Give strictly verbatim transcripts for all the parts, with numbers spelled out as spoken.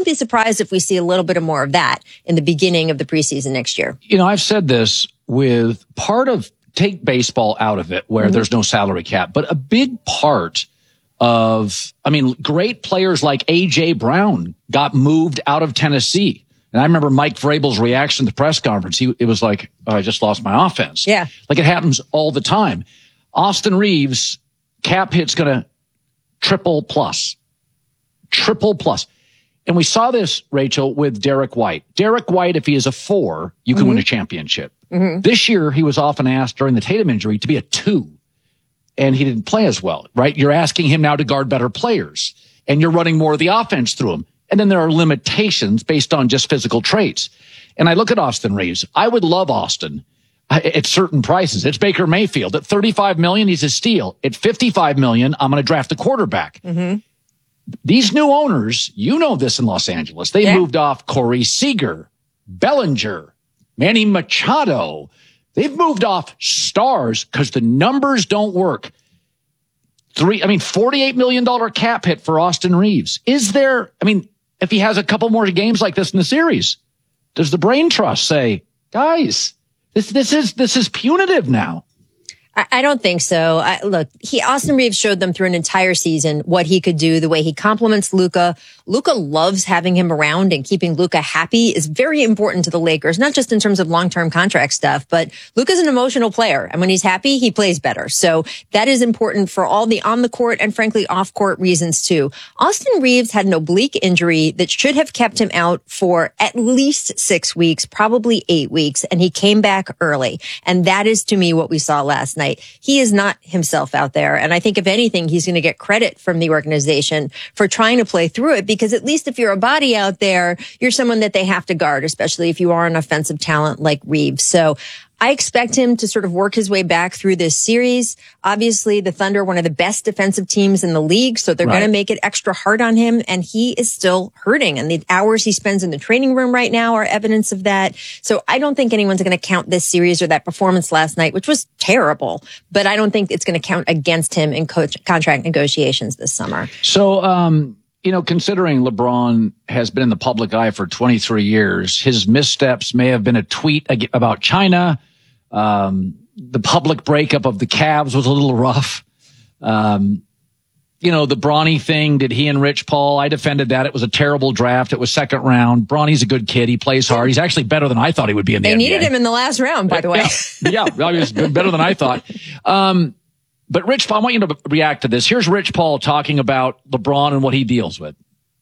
be surprised if we see a little bit of more of that in the beginning of the preseason next year. You know, I've said this with part of, take baseball out of it where mm-hmm. there's no salary cap, but a big part of, I mean, great players like A J Brown got moved out of Tennessee. And I remember Mike Vrabel's reaction at the press conference. He, it was like, oh, I just lost my offense. Yeah. Like it happens all the time. Austin Reeves, cap hit's going to triple plus. Triple plus. And we saw this, Rachel, with Derek White. Derek White, if he is a four, you can mm-hmm. win a championship. Mm-hmm. This year, he was often asked during the Tatum injury to be a two. And he didn't play as well, right? You're asking him now to guard better players. And you're running more of the offense through him. And then there are limitations based on just physical traits. And I look at Austin Reeves. I would love Austin at certain prices. It's Baker Mayfield. At thirty-five million dollars, he's a steal. At fifty-five million dollars, I'm going to draft a quarterback. Mm-hmm. These new owners, you know this in Los Angeles, they yeah. moved off Corey Seager, Bellinger, Manny Machado. They've moved off stars because the numbers don't work. Three, I mean, forty-eight million dollars cap hit for Austin Reeves. Is there, I mean, if he has a couple more games like this in the series, does the brain trust say, guys, this, this is, this is punitive now? I don't think so. I, look, he Austin Reeves showed them through an entire season what he could do, the way he compliments Luka. Luka loves having him around, and keeping Luka happy is very important to the Lakers, not just in terms of long-term contract stuff, but Luka's an emotional player. And when he's happy, he plays better. So that is important for all the on-the-court and, frankly, off-court reasons, too. Austin Reeves had an oblique injury that should have kept him out for at least six weeks, probably eight weeks, and he came back early. And that is, to me, what we saw last night. He is not himself out there. And I think if anything, he's going to get credit from the organization for trying to play through it, because at least if you're a body out there, you're someone that they have to guard, especially if you are an offensive talent like Reeves. So I expect him to sort of work his way back through this series. Obviously, the Thunder are one of the best defensive teams in the league, so they're right. going to make it extra hard on him, and he is still hurting. And the hours he spends in the training room right now are evidence of that. So I don't think anyone's going to count this series or that performance last night, which was terrible, but I don't think it's going to count against him in coach contract negotiations this summer. So, um, you know, considering LeBron has been in the public eye for twenty-three years, his missteps may have been a tweet about China. Um, the public breakup of the Cavs was a little rough. Um, you know, the Bronny thing, did he and Rich Paul? I defended that. It was a terrible draft. It was second round. Bronny's a good kid. He plays hard. He's actually better than I thought he would be in the they N B A. They needed him in the last round, by the way. Yeah, yeah, he was better than I thought. Um, but Rich Paul, I want you to react to this. Here's Rich Paul talking about LeBron and what he deals with.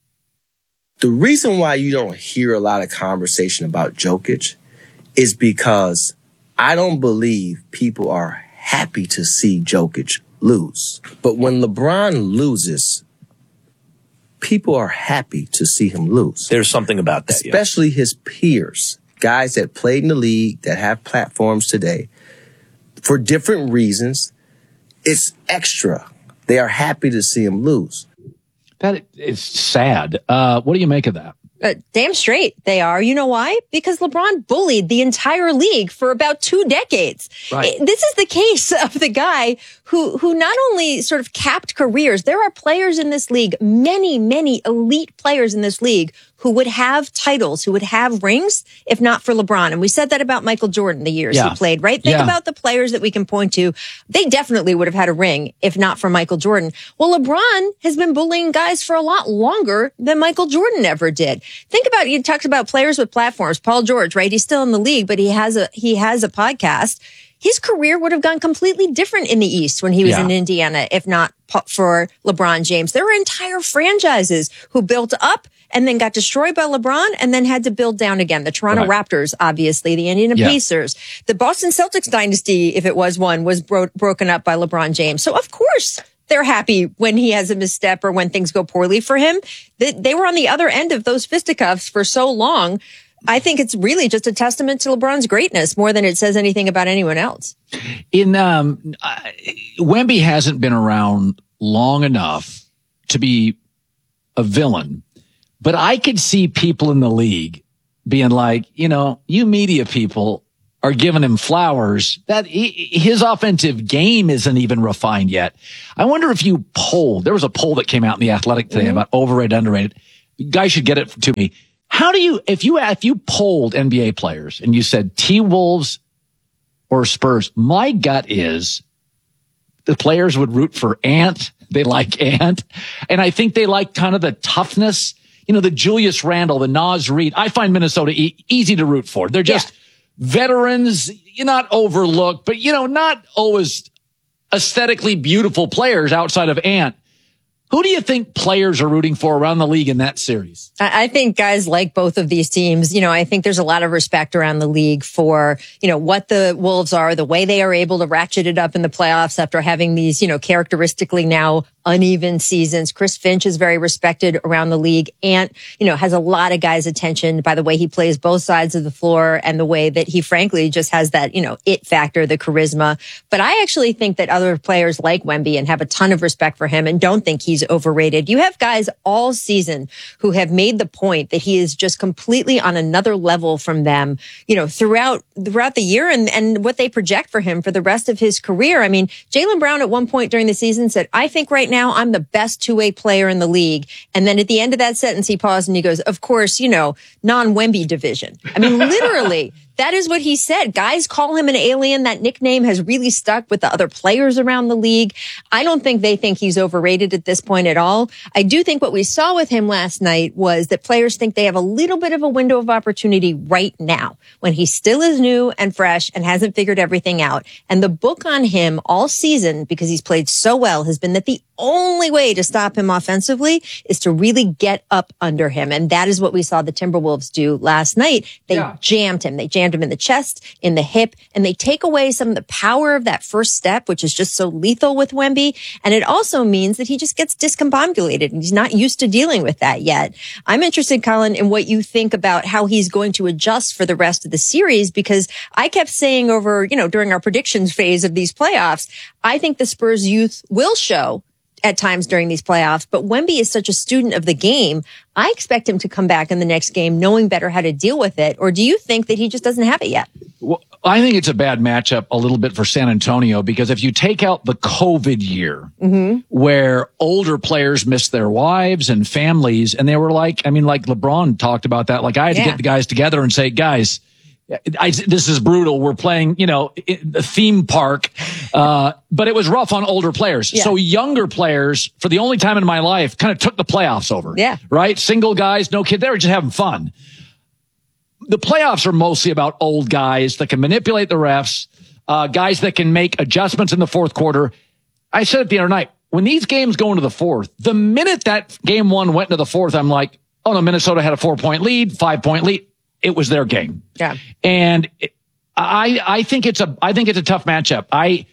The reason why you don't hear a lot of conversation about Jokic is because I don't believe people are happy to see Jokic lose. But when LeBron loses, people are happy to see him lose. There's something about that. Especially yeah. his peers, guys that played in the league, that have platforms today. For different reasons, it's extra. They are happy to see him lose. That is sad. Uh, what do you make of that? Uh, damn straight they are. You know why? Because LeBron bullied the entire league for about two decades. Right. This is the case of the guy who, who not only sort of capped careers, there are players in this league, many, many elite players in this league who would have titles, who would have rings, if not for LeBron. And we said that about Michael Jordan the years yeah. he played, right? Think yeah. about the players that we can point to. They definitely would have had a ring, if not for Michael Jordan. Well, LeBron has been bullying guys for a lot longer than Michael Jordan ever did. Think about, you talked about players with platforms. Paul George, right? He's still in the league, but he has a, he has a podcast. His career would have gone completely different in the East when he was yeah. in Indiana, if not for LeBron James. There were entire franchises who built up and then got destroyed by LeBron and then had to build down again. The Toronto right. Raptors, obviously, the Indiana yeah. Pacers, the Boston Celtics dynasty, if it was one, was bro- broken up by LeBron James. So, of course, they're happy when he has a misstep or when things go poorly for him. They, they were on the other end of those fisticuffs for so long. I think it's really just a testament to LeBron's greatness more than it says anything about anyone else. In um, uh, Wemby hasn't been around long enough to be a villain, but I could see people in the league being like, you know, you media people are giving him flowers. That he, his offensive game isn't even refined yet. I wonder if you poll. There was a poll that came out in The Athletic today mm-hmm. about overrated, underrated. You guys should get it to me. How do you, if you, if you polled N B A players and you said T-Wolves or Spurs, my gut is the players would root for Ant. They like Ant. And I think they like kind of the toughness, you know, the Julius Randle, the Naz Reid. I find Minnesota e- easy to root for. They're just yeah. veterans. You're not overlooked, but, you know, not always aesthetically beautiful players outside of Ant. Who do you think players are rooting for around the league in that series? I think guys like both of these teams. You know, I think there's a lot of respect around the league for, you know, what the Wolves are, the way they are able to ratchet it up in the playoffs after having these, you know, characteristically now uneven seasons. Chris Finch is very respected around the league. Ant, you know, has a lot of guys' attention by the way he plays both sides of the floor and the way that he frankly just has that, you know, it factor, the charisma. But I actually think that other players like Wemby and have a ton of respect for him and don't think he's overrated. You have guys all season who have made the point that he is just completely on another level from them, you know, throughout, throughout the year and, and what they project for him for the rest of his career. I mean, Jaylen Brown at one point during the season said, I think right now I'm the best two-way player in the league. And then at the end of that sentence, he paused and he goes, of course, you know, non-Wemby division. I mean, literally. That is what he said. Guys call him an alien. That nickname has really stuck with the other players around the league. I don't think they think he's overrated at this point at all. I do think what we saw with him last night was that players think they have a little bit of a window of opportunity right now when he still is new and fresh and hasn't figured everything out. And the book on him all season, because he's played so well, has been that the only way to stop him offensively is to really get up under him. And that is what we saw the Timberwolves do last night. They yeah. jammed him. They jammed him in the chest, in the hip, and they take away some of the power of that first step, which is just so lethal with Wemby. And it also means that he just gets discombobulated and he's not used to dealing with that yet. I'm interested, Colin, in what you think about how he's going to adjust for the rest of the series, because I kept saying over, you know, during our predictions phase of these playoffs, I think the Spurs youth will show at times during these playoffs, but Wemby is such a student of the game. I expect him to come back in the next game knowing better how to deal with it. Or do you think that he just doesn't have it yet? Well, I think it's a bad matchup a little bit for San Antonio, because if you take out the COVID year mm-hmm. where older players missed their wives and families, and they were like, I mean, like LeBron talked about that. Like I had yeah. to get the guys together and say, guys, I, this is brutal. We're playing, you know, the theme park. Uh, but it was rough on older players. Yeah. So younger players, for the only time in my life, kind of took the playoffs over. Yeah. Right? Single guys, no kid. They were just having fun. The playoffs are mostly about old guys that can manipulate the refs, uh, guys that can make adjustments in the fourth quarter. I said it the other night, when these games go into the fourth, the minute that game one went into the fourth, I'm like, oh no, Minnesota had a four point lead, five point lead. It was their game. Yeah. And I, I think it's a, I think it's a tough matchup. I,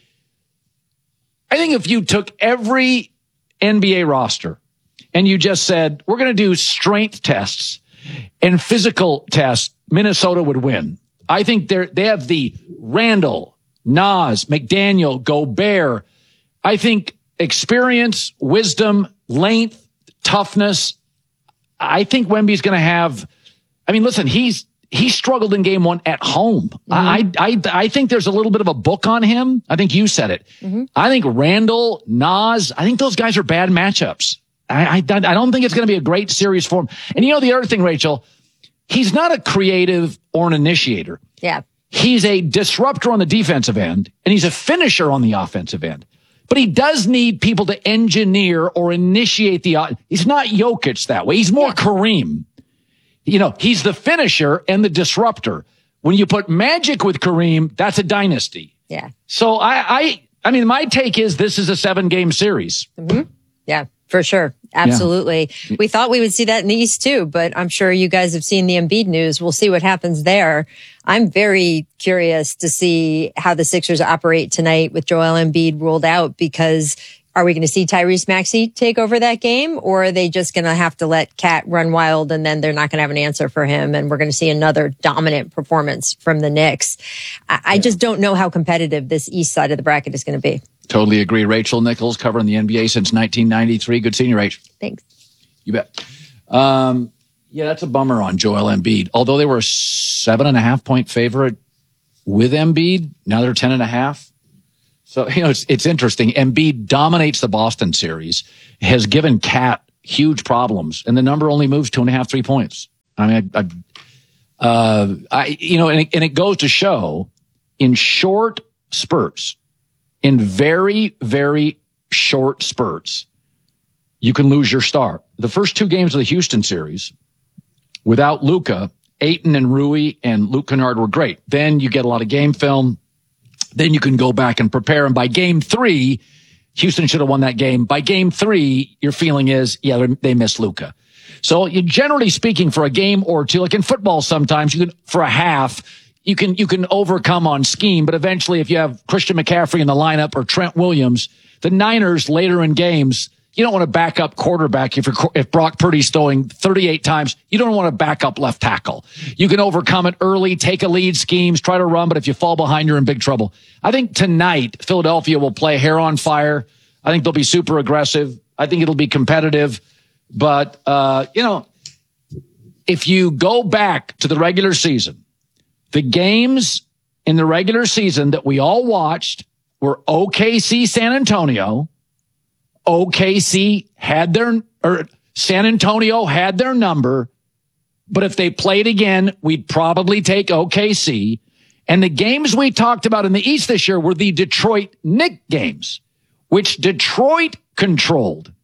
I think if you took every N B A roster and you just said, we're going to do strength tests and physical tests, Minnesota would win. I think they're, they have the Randall, Naz, McDaniel, Gobert. I think experience, wisdom, length, toughness. I think Wemby's going to have, I mean, listen, he's, he struggled in game one at home. Mm-hmm. I, I, I think there's a little bit of a book on him. I think you said it. Mm-hmm. I think Randall, Naz, I think those guys are bad matchups. I, I, I don't think it's going to be a great series for him. And you know, the other thing, Rachel, he's not a creative or an initiator. Yeah. He's a disruptor on the defensive end and he's a finisher on the offensive end. But he does need people to engineer or initiate the, he's not Jokic that way. He's more yeah. Kareem. You know, he's the finisher and the disruptor. When you put Magic with Kareem, that's a dynasty. Yeah. So I, I, I mean, my take is this is a seven game series. Mm-hmm. Yeah, for sure. Absolutely. Yeah. We thought we would see that in the East too, but I'm sure you guys have seen the Embiid news. We'll see what happens there. I'm very curious to see how the Sixers operate tonight with Joel Embiid ruled out, because are we going to see Tyrese Maxey take over that game, or are they just going to have to let Cat run wild and then they're not going to have an answer for him and we're going to see another dominant performance from the Knicks? I, I just don't know how competitive this East side of the bracket is going to be. Totally agree. Rachel Nichols covering the N B A since nineteen ninety-three. Good seeing you, Rachel. Thanks. You bet. Um, yeah, that's a bummer on Joel Embiid. Although they were a seven and a half point favorite with Embiid, now they're ten and a half. So, you know, it's, it's interesting. Embiid dominates the Boston series, has given Cat huge problems, and the number only moves two and a half, three points. I mean, I, I, uh, I you know, and it, and it goes to show in short spurts, in very, very short spurts, you can lose your start. The first two games of the Houston series, without Luka, Ayton and Rui and Luke Kennard were great. Then you get a lot of game film. Then you can go back and prepare. And by game three, Houston should have won that game. By game three, your feeling is, yeah, they missed Luka. So you, generally speaking, for a game or two, like in football, sometimes you can, for a half, you can, you can overcome on scheme. But eventually, if you have Christian McCaffrey in the lineup or Trent Williams, the Niners later in games, you don't want to back up quarterback if you're, if Brock Purdy's throwing thirty-eight times. You don't want to back up left tackle. You can overcome it early, take a lead, schemes, try to run, but if you fall behind, you're in big trouble. I think tonight Philadelphia will play hair on fire. I think they'll be super aggressive. I think it'll be competitive. But uh, you know, if you go back to the regular season, the games in the regular season that we all watched were O K C, San Antonio. O K C had their, or San Antonio had their number, but if they played again, we'd probably take O K C. And the games we talked about in the East this year were the Detroit Knicks games, which Detroit controlled.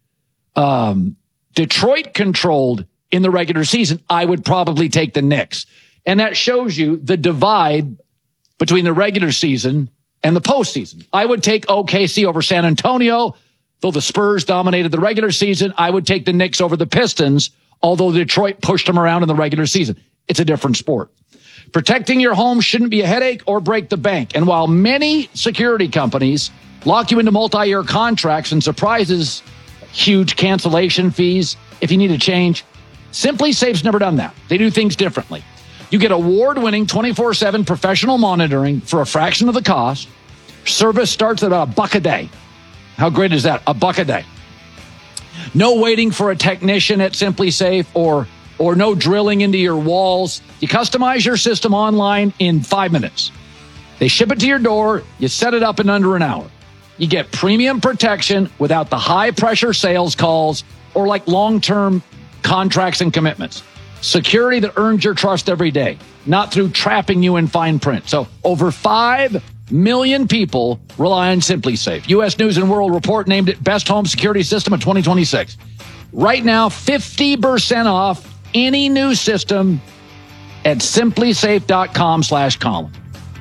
Um, Detroit controlled in the regular season. I would probably take the Knicks. And that shows you the divide between the regular season and the postseason. I would take O K C over San Antonio. Though the Spurs dominated the regular season, I would take the Knicks over the Pistons, although Detroit pushed them around in the regular season. It's a different sport. Protecting your home shouldn't be a headache or break the bank. And while many security companies lock you into multi-year contracts and surprises huge cancellation fees if you need a change, Simply Safe's never done that. They do things differently. You get award-winning twenty-four seven professional monitoring for a fraction of the cost. Service starts at about a buck a day. How great is that? A buck a day. No waiting for a technician at Simply Safe or or no drilling into your walls. You customize your system online in five minutes. They ship it to your door. You set it up in under an hour. You get premium protection without the high-pressure sales calls or like long-term contracts and commitments. Security that earns your trust every day, not through trapping you in fine print. So over five million people rely on Simply Safe. U S News and World Report named it Best Home Security System of twenty twenty-six. Right now, fifty percent off any new system at simply safe dot com slash Colin.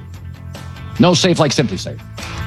No safe like Simply Safe.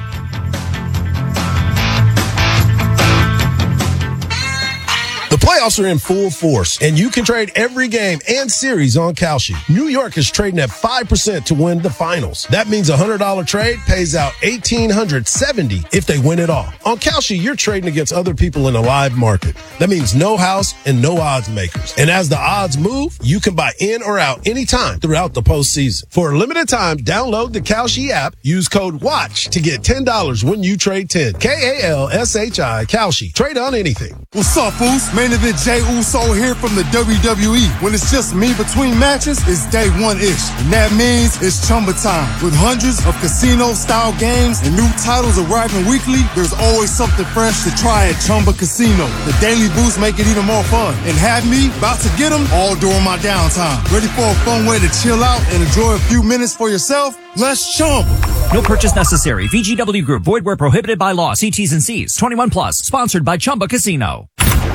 The playoffs are in full force, and you can trade every game and series on Kalshi. New York is trading at five percent to win the finals. That means a one hundred dollars trade pays out one thousand eight hundred seventy dollars if they win it all. On Kalshi, you're trading against other people in a live market. That means no house and no odds makers. And as the odds move, you can buy in or out anytime throughout the postseason. For a limited time, download the Kalshi app, use code WATCH to get ten dollars when you trade ten. K A L S H I, Kalshi. Trade on anything. What's up, Foos? Main event Jey Uso here from the W W E. When it's just me between matches, it's day one-ish. And that means it's Chumba time. With hundreds of casino-style games and new titles arriving weekly, there's always something fresh to try at Chumba Casino. The daily boosts make it even more fun. And have me about to get them all during my downtime. Ready for a fun way to chill out and enjoy a few minutes for yourself? Let's Chumba. No purchase necessary. V G W Group. Void where prohibited by law. See T's and C's. twenty-one plus. Sponsored by Chumba Casino.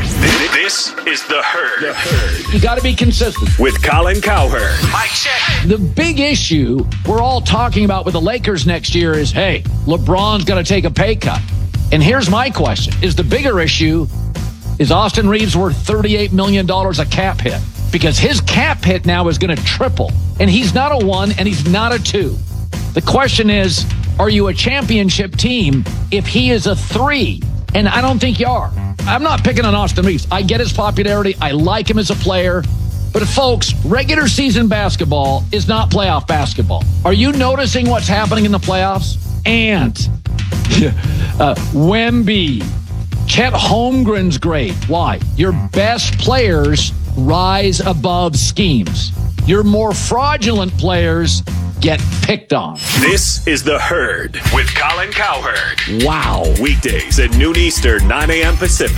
This is The Herd. The Herd. You got to be consistent. With Colin Cowherd. Mic check. The big issue we're all talking about with the Lakers next year is, hey, LeBron's going to take a pay cut. And here's my question. Is the bigger issue, is Austin Reeves worth thirty-eight million dollars a cap hit? Because his cap hit now is going to triple. And he's not a one and he's not a two. The question is, are you a championship team if he is a three? And I don't think you are. I'm not picking on Austin Reeves. I get his popularity. I like him as a player. But folks, regular season basketball is not playoff basketball. Are you noticing what's happening in the playoffs? Ant, uh, Wemby, Chet Holmgren's great. Why? Your best players rise above schemes. Your more fraudulent players get picked on. This is The Herd with Colin Cowherd. Wow. Weekdays at noon Eastern, nine a.m. Pacific.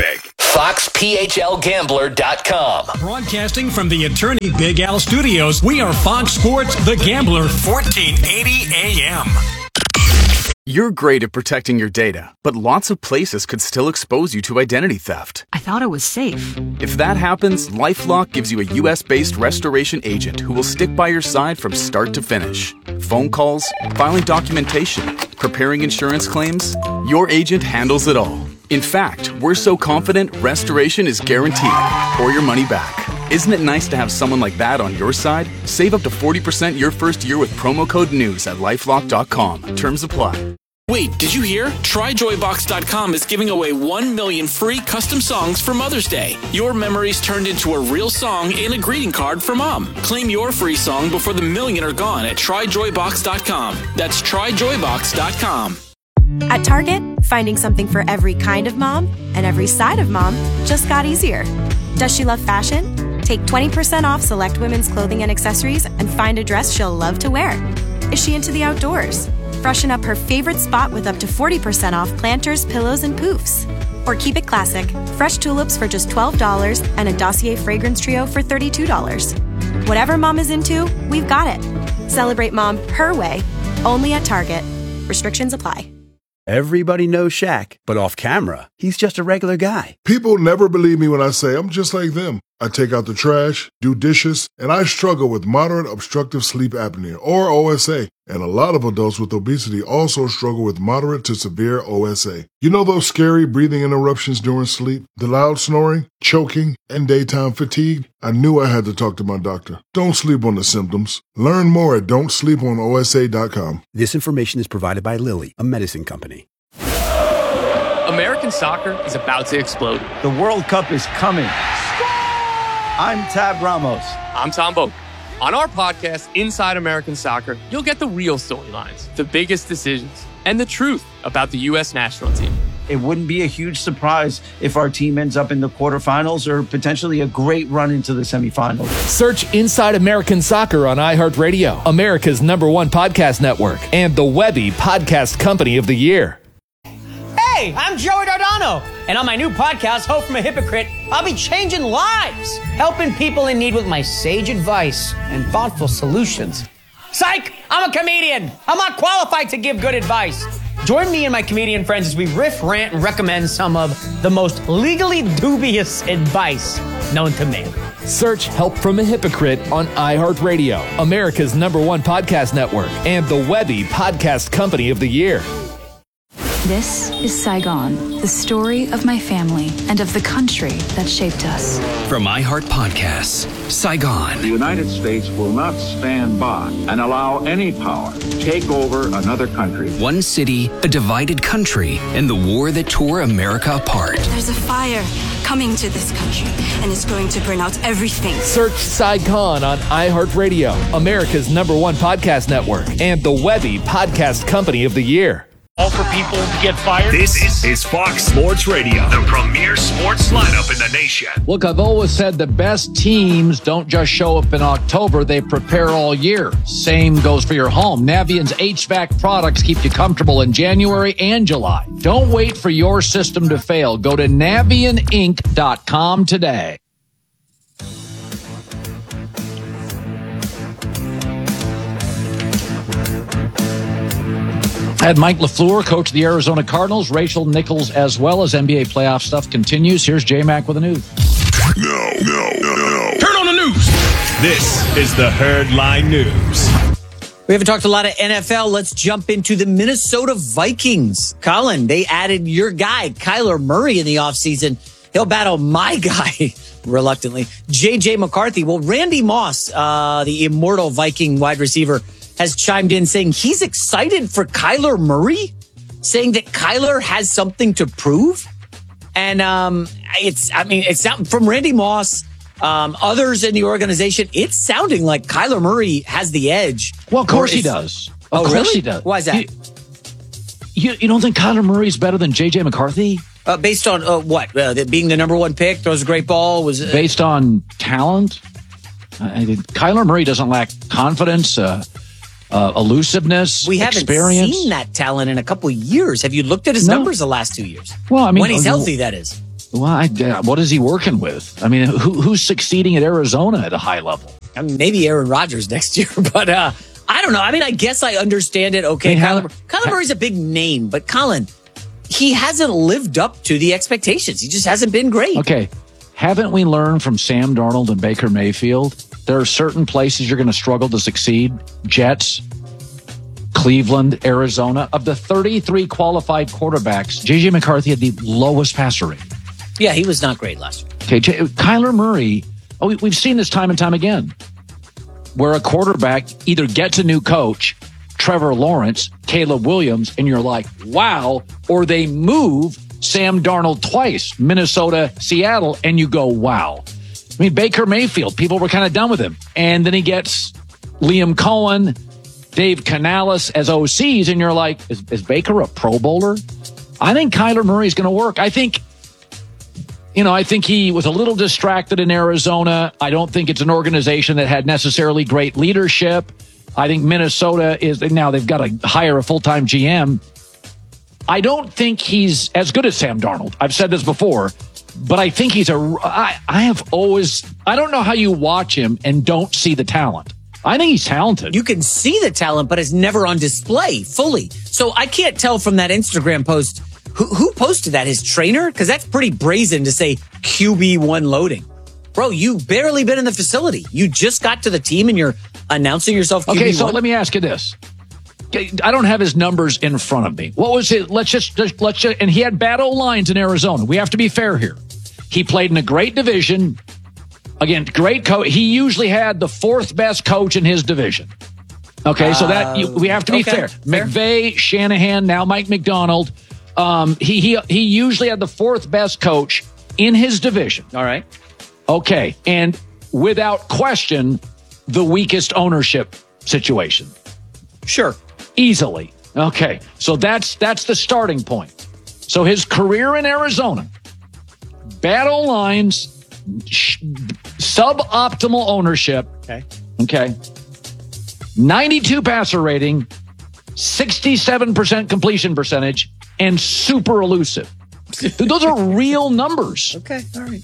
fox p h l gambler dot com. Broadcasting from the Attorney Big Al Studios, we are Fox Sports The Gambler, fourteen eighty A M. You're great at protecting your data, but lots of places could still expose you to identity theft. I thought it was safe. If that happens, LifeLock gives you a U S-based restoration agent who will stick by your side from start to finish. Phone calls, filing documentation, preparing insurance claims, your agent handles it all. In fact, we're so confident restoration is guaranteed or your money back. Isn't it nice to have someone like that on your side? Save up to forty percent your first year with promo code NEWS at lifelock dot com. Terms apply. Wait, did you hear? try joy box dot com is giving away one million free custom songs for Mother's Day. Your memories turned into a real song and a greeting card for Mom. Claim your free song before the million are gone at try joy box dot com. That's try joy box dot com. At Target, finding something for every kind of mom and every side of mom just got easier. Does she love fashion? Take twenty percent off select women's clothing and accessories and find a dress she'll love to wear. Is she into the outdoors? Freshen up her favorite spot with up to forty percent off planters, pillows, and poofs. Or keep it classic. Fresh tulips for just twelve dollars and a Dossier fragrance trio for thirty-two dollars. Whatever mom is into, we've got it. Celebrate mom her way, only at Target. Restrictions apply. Everybody knows Shaq, but off camera, he's just a regular guy. People never believe me when I say I'm just like them. I take out the trash, do dishes, and I struggle with moderate obstructive sleep apnea, or O S A. And a lot of adults with obesity also struggle with moderate to severe O S A. You know those scary breathing interruptions during sleep, the loud snoring, choking, and daytime fatigue? I knew I had to talk to my doctor. Don't sleep on the symptoms. Learn more at don't sleep on O S A dot com. This information is provided by Lilly, a medicine company. American soccer is about to explode. The World Cup is coming. I'm Tab Ramos. I'm Tom Boak. On our podcast, Inside American Soccer, you'll get the real storylines, the biggest decisions, and the truth about the U S national team. It wouldn't be a huge surprise if our team ends up in the quarterfinals or potentially a great run into the semifinals. Search Inside American Soccer on iHeartRadio, America's number one podcast network, and the Webby Podcast Company of the Year. Hey, I'm Joey Dardano, and on my new podcast, Hope from a Hypocrite, I'll be changing lives, helping people in need with my sage advice and thoughtful solutions. Psych! I'm a comedian. I'm not qualified to give good advice. Join me and my comedian friends as we riff, rant, and recommend some of the most legally dubious advice known to man. Search Help from a Hypocrite on iHeartRadio, America's number one podcast network, and the Webby Podcast Company of the Year. This is Saigon, the story of my family and of the country that shaped us. From iHeart Podcasts, Saigon. The United States will not stand by and allow any power to take over another country. One city, a divided country, and the war that tore America apart. There's a fire coming to this country, and it's going to burn out everything. Search Saigon on iHeartRadio, America's number one podcast network, and the Webby Podcast Company of the Year. All for people to get fired. This is Fox Sports Radio, the premier sports lineup in the nation. Look, I've always said the best teams don't just show up in October, they prepare all year. Same goes for your home. Navient's H V A C products keep you comfortable in January and July. Don't wait for your system to fail. Go to navient inc dot com today. I had Mike LaFleur, coach of the Arizona Cardinals, Rachel Nichols, as well as N B A playoff stuff continues. Here's J-Mac with the news. No, no, no, no. Turn on the news. This is the Herd Line News. We haven't talked a lot of N F L. Let's jump into the Minnesota Vikings. Colin, they added your guy, Kyler Murray, in the offseason. He'll battle my guy, reluctantly, J J McCarthy. Well, Randy Moss, uh, the immortal Viking wide receiver, has chimed in saying he's excited for Kyler Murray, saying that Kyler has something to prove. And um, it's, I mean, it's not from Randy Moss, um, others in the organization. It's sounding like Kyler Murray has the edge. Well, of course he does. Of oh, course really? he does. Why is that? You, you, you don't think Kyler Murray's better than J J McCarthy? Uh, based on uh, what? Uh, being the number one pick, throws a great ball? was uh, Based on talent? I mean, Kyler Murray doesn't lack confidence, uh, Uh, elusiveness, we haven't experience. seen that talent in a couple of years. Have you looked at his no. numbers the last two years? Well, I mean, when he's healthy, that is. Well, I, what is he working with? I mean, who, who's succeeding at Arizona at a high level? I mean, maybe Aaron Rodgers next year, but uh, I don't know. I mean, I guess I understand it. Okay, Hey, Kyler, how- Kyler Murray's a big name, but Colin, he hasn't lived up to the expectations. He just hasn't been great. Okay. Haven't we learned from Sam Darnold and Baker Mayfield? There are certain places you're going to struggle to succeed. Jets, Cleveland, Arizona. Of the thirty-three qualified quarterbacks, J J McCarthy had the lowest passer rate. Yeah, he was not great last year. Okay, J- Kyler Murray, oh, we, we've seen this time and time again, where a quarterback either gets a new coach, Trevor Lawrence, Caleb Williams, and you're like, wow, or they move Sam Darnold twice, Minnesota, Seattle, and you go, wow. I mean, Baker Mayfield, people were kind of done with him. And then he gets Liam Cohen, Dave Canales as O Cs, and you're like, is, is Baker a Pro Bowler? I think Kyler Murray's going to work. I think, you know, I think he was a little distracted in Arizona. I don't think it's an organization that had necessarily great leadership. I think Minnesota is, now they've got to hire a full-time G M. I don't think he's as good as Sam Darnold. I've said this before, but I think he's a, I, I have always, I don't know how you watch him and don't see the talent. I think he's talented. You can see the talent, but it's never on display fully. So I can't tell from that Instagram post who, who posted that, his trainer? Because that's pretty brazen to say Q B one loading. Bro, you've barely been in the facility. You just got to the team and you're announcing yourself Q B one. Okay, so let me ask you this. I don't have his numbers in front of me. What was it? Let's just, just let's just, and he had bad O lines in Arizona. We have to be fair here. He played in a great division. Again, great coach. He usually had the fourth best coach in his division. Okay, so that you, we have to be okay, fair. fair. McVay, Shanahan, now Mike McDonald. Um, he he he usually had the fourth best coach in his division. All right. Okay, and without question, the weakest ownership situation. Sure. Easily. Okay. So that's that's the starting point. So his career in Arizona, bad O-lines, sh- suboptimal ownership. Okay. Okay. ninety-two passer rating, sixty-seven percent completion percentage, and super elusive. Those are real numbers. Okay. All right.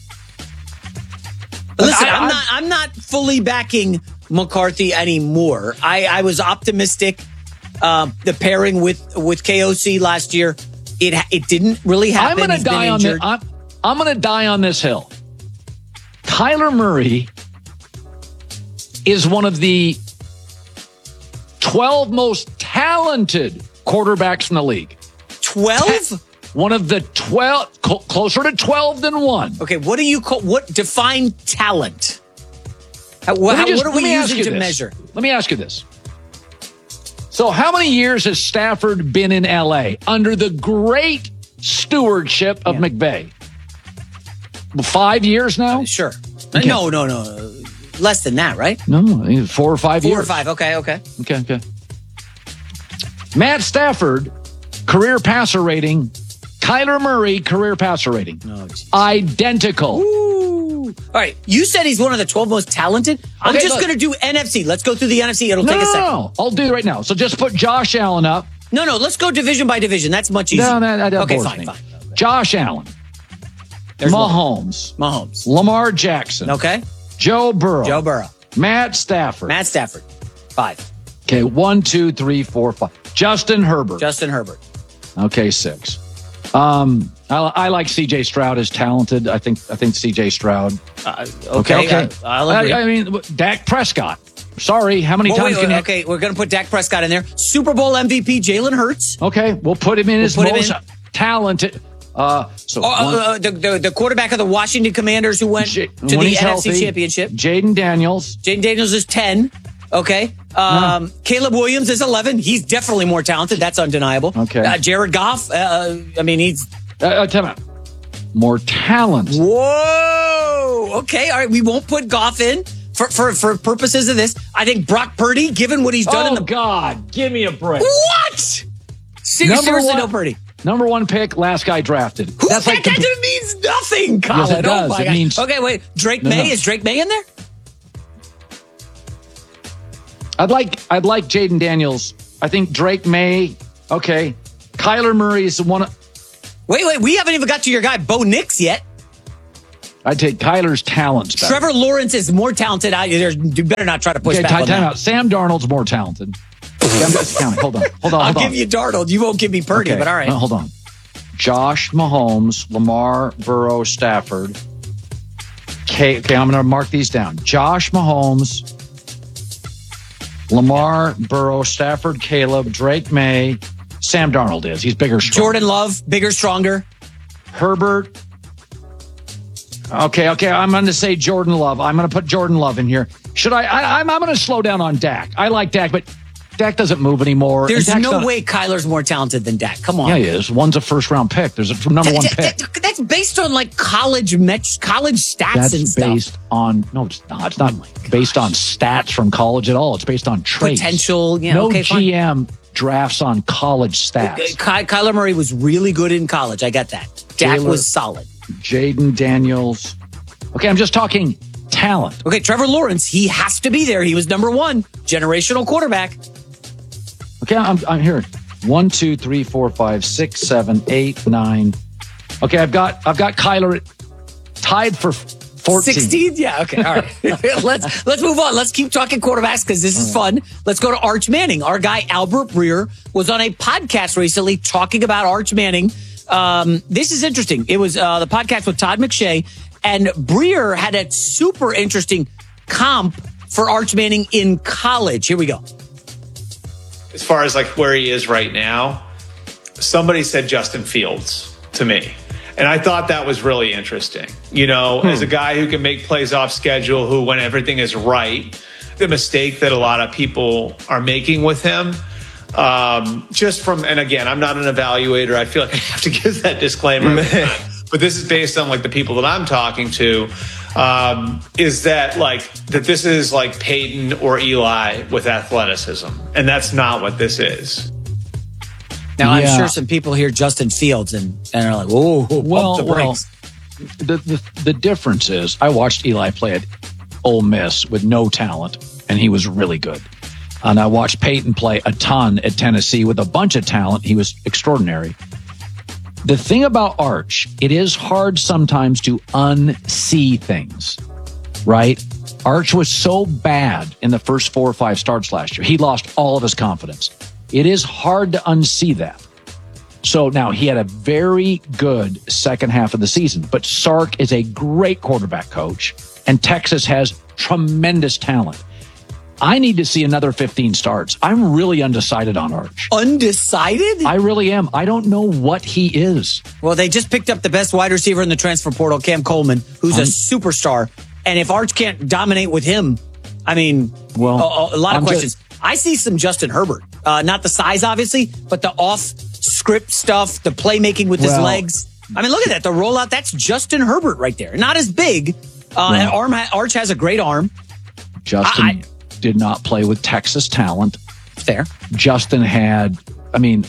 Listen, I, I, I'm not I'm not fully backing McCarthy anymore. I, I was optimistic. Uh, the pairing with with K O C last year, it it didn't really happen. I'm going to He's die been on this. injured. I'm, I'm going to die on this hill. Kyler Murray is one of the twelve most talented quarterbacks in the league. twelve? One of the twelve, cl- closer to twelve than one. Okay, what do you call, what define talent? How, Let me how, just- what are let we me ask using you to this. measure? Let me ask you this. So how many years has Stafford been in L A under the great stewardship of Yeah. McVay? Five years now? Sure. Okay. No, no, no. Less than that, right? No, I think four or five Four years. or five. Okay, okay. Okay, okay. Matt Stafford, career passer rating. Kyler Murray, career passer rating. Oh, geez. Identical. Ooh. All right. You said he's one of the twelve most talented. I'm Okay, just look. going to do N F C. Let's go through the N F C. It'll No, take no, a second. no, no. I'll do it right now. So just put Josh Allen up. No, no. Let's go division by division. That's much easier. No, no, that, that okay, bores fine, me. fine. Josh Allen. There's Mahomes. one. Mahomes. Lamar Jackson. Okay. Joe Burrow. Joe Burrow. Matt Stafford. Matt Stafford. Five. Okay, one, two, three, four, five. Justin Herbert. Justin Herbert. Okay, six. Um, I, I like C J Stroud as talented. I think I think C J Stroud. Uh, okay. okay. I, I'll agree. I, I mean, Dak Prescott. Sorry, how many Well, times wait, can wait, you? okay, we're going to put Dak Prescott in there. Super Bowl M V P Jalen Hurts. Okay, we'll put him in We'll as put him most in. talented. Uh, so Oh, one- uh, uh, the, the the quarterback of the Washington Commanders who went J- to when the N he's F C healthy, Championship. Jaden Daniels. Jaden Daniels is ten. Okay. Um, Caleb Williams is eleven. He's definitely more talented. That's undeniable. Okay. Uh, Jared Goff. Uh, I mean, he's. Uh, uh, time out. More talent. Whoa. Okay. All right. We won't put Goff in for, for, for purposes of this. I think Brock Purdy, given what he's done Oh in the. God, give me a break. What? Se- Number Seriously, one- no Purdy. Number one pick, last guy drafted. Who That's that, like that the- means nothing, Colin. Yes, it does. Oh my It God. means- Okay, wait. Drake No, May? no. Is Drake May in there? I'd like I'd like Jaden Daniels. I think Drake May. Okay, Kyler Murray is one. Of, Wait, wait. We haven't even got to your guy, Bo Nix, yet. I'd take Kyler's talents better. Trevor Lawrence is more talented. I, you better not try to push okay, back time, on time that. out. Sam Darnold's more talented. Okay, I'm just counting. Hold on. Hold on. I'll hold give on. you Darnold. You won't give me Purdy, Okay, but all right. no, hold on. Josh Mahomes, Lamar, Burrow, Stafford. Okay, okay, I'm going to mark these down. Josh Mahomes, Lamar, Burrow, Stafford, Caleb, Drake May, Sam Darnold is. He's bigger, stronger. Jordan Love, bigger, stronger. Herbert. Okay, okay, I'm going to say Jordan Love. I'm going to put Jordan Love in here. Should I? I I'm, I'm going to slow down on Dak. I like Dak, but Dak doesn't move anymore. There's And Dak's no not- way Kyler's more talented than Dak. Come on. Yeah, he is. One's a first round pick. There's a number one Th- pick. th- th- That's based on like college met- college stats That's and stuff. based on no, it's not. It's not based on stats from college at all. It's based on traits. Potential, yeah, no okay, fine. G M drafts on college stats. Ky- Kyler Murray was really good in college. I got that. Dak Taylor- was solid. Jaden Daniels. Okay, I'm just talking talent. Okay, Trevor Lawrence, he has to be there. He was number one, generational quarterback. Okay, I'm I'm here. One, two, three, four, five, six, seven, eight, nine. Okay, I've got I've got Kyler tied for fourteen. sixteen? Yeah, okay, all right. let's let's move on. Let's keep talking quarterbacks because this is fun. Let's go to Arch Manning. Our guy Albert Breer was on a podcast recently talking about Arch Manning. Um, this is interesting. It was uh, the podcast with Todd McShay, and Breer had a super interesting comp for Arch Manning in college. Here we go. As far as like where he is right now, somebody said Justin Fields to me. And I thought that was really interesting. You know, hmm. as a guy who can make plays off schedule, who when everything is right, the mistake that a lot of people are making with him, um, just from, and again, I'm not an evaluator. I feel like I have to give that disclaimer. But this is based on like the people that I'm talking to, um, is that like that this is like Peyton or Eli with athleticism. And that's not what this is. Now, Yeah. I'm sure some people hear Justin Fields and, and are like, whoa, whoa Well, pump the well, brakes. the, the the difference is I watched Eli play at Ole Miss with no talent, and he was really good. And I watched Peyton play a ton at Tennessee with a bunch of talent. He was extraordinary. The thing about Arch, it is hard sometimes to unsee things, right? Arch was so bad in the first four or five starts last year. He lost all of his confidence. It is hard to unsee that. So now he had a very good second half of the season, but Sark is a great quarterback coach, and Texas has tremendous talent. I need to see another fifteen starts. I'm really undecided on Arch. Undecided? I really am. I don't know what he is. Well, they just picked up the best wide receiver in the transfer portal, Cam Coleman, who's Um, a superstar. And if Arch can't dominate with him, I mean, well, a, a lot of I'm questions. I see some Justin Herbert. Uh, not the size, obviously, but the off-script stuff, the playmaking with his Well- legs. I mean, look at that. The rollout, that's Justin Herbert right there. Not as big. Uh, Well- and arm ha- Arch has a great arm. Justin I- did not play with Texas talent. Fair. Justin had, I mean,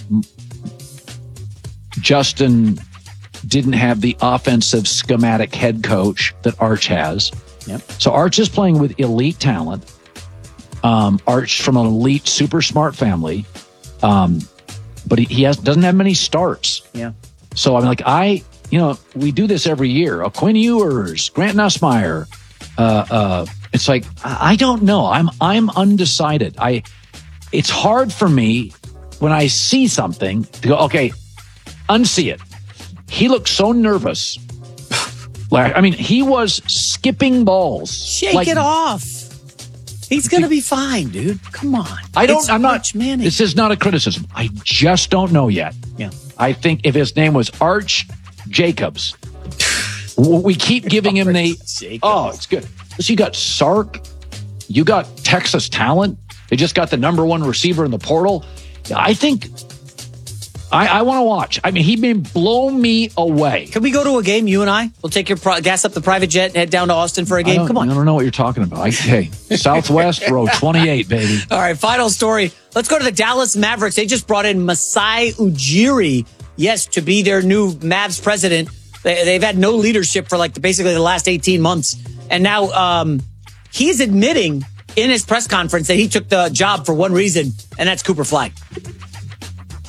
Justin didn't have the offensive schematic head coach that Arch has. Yep. So Arch is playing with elite talent. Um, Arch from an elite, super smart family. Um, but he, he has doesn't have many starts. Yeah. So I'm like, I, you know, we do this every year. Oh, Quinn Ewers, Grant Nussmeier. Uh, uh, it's like, I I don't know. I'm, I'm undecided. I, it's hard for me when I see something to go, okay, unsee it. He looked so nervous. Like, I mean, he was skipping balls. Shake like, it off. He's going to be fine, dude. Come on. I don't, It's I'm not, Arch Manning. this is not a criticism. I just don't know yet. Yeah. I think if his name was Arch Jacobs, we keep giving him the, Jacobs. oh, it's good. So you got Sark, you got Texas talent. They just got the number one receiver in the portal. I think I, I want to watch. I mean, he may blow me away. Can we go to a game, you and I? We'll take your pro- gas up the private jet and head down to Austin for a I game. don't- Come on. I don't know what you're talking about. I, hey, Southwest Row twenty-eight, baby. All right, final story. Let's go to the Dallas Mavericks. They just brought in Masai Ujiri, yes, to be their new Mavs president. They, they've had no leadership for like the, basically the last eighteen months. And now um, he's admitting in his press conference that he took the job for one reason, and that's Cooper Flag.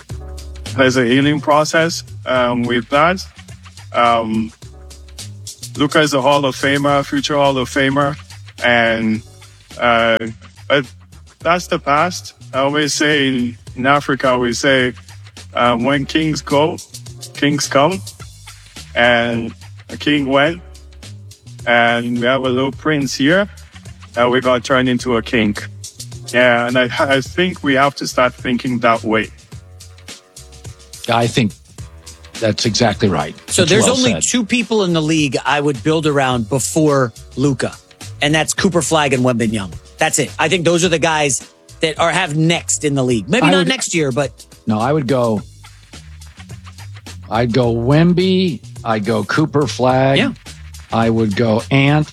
There's a healing process um, with that. Um, Luka is a Hall of Famer, future Hall of Famer. And, uh, but that's the past. I always say in, in Africa, we say, uh, when kings go, kings come. And a king went. And we have a little prince here that we got turned into a king. Yeah, and I, I think we have to start thinking that way. I think that's exactly right. So That's there's well only said. two people in the league I would build around before Luka, and that's Cooper Flag and Wembanyama. That's it. I think those are the guys that are have next in the league. Maybe I not would- next year, but No, I would go. I'd go Wemby. I'd go Cooper Flag. Yeah. I would go Ant.